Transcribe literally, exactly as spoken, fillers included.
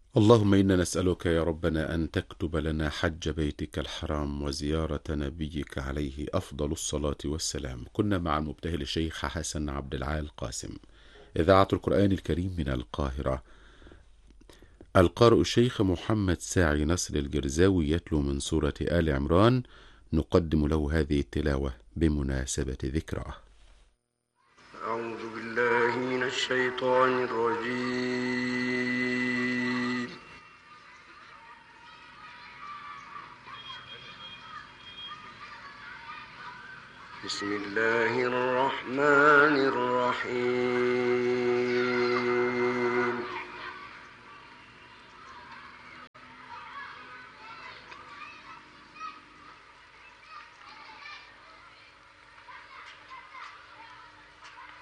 اللهم إنا نسألك يا ربنا أن تكتب لنا حج بيتك الحرام وزيارة نبيك عليه أفضل الصلاة والسلام. كنا مع المبتهل الشيخ حسن عبد العال قاسم، إذاعة القرآن الكريم من القاهرة. القارئ الشيخ محمد ساعي نصر الجرزاوي يتلو من سورة آل عمران. نقدم له هذه التلاوة بمناسبة ذكراه. أعوذ بالله من الشيطان الرجيم. بسم الله الرحمن الرحيم.